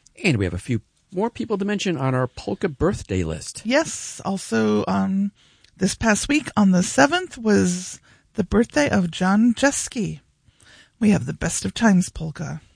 And we have a few more people to mention on our polka birthday list. Yes. Also, this past week on the 7th was the birthday of John Jeske. We have the Best of Times polka.